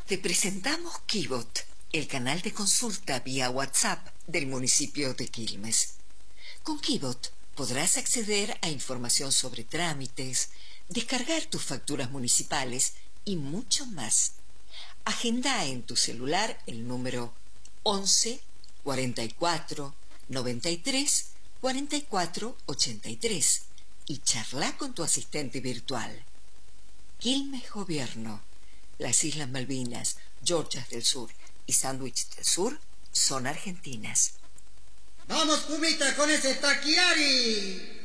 Te presentamos Kibot, el canal de consulta vía WhatsApp del municipio de Quilmes. Con Kibot podrás acceder a información sobre trámites, descargar tus facturas municipales y mucho más. Agenda en tu celular el número 11 44 93 44 83 y charla con tu asistente virtual. Quilmes Gobierno. Las Islas Malvinas, Georgias del Sur y Sandwich del Sur son argentinas. ¡Vamos, Pumita, con ese taquiari!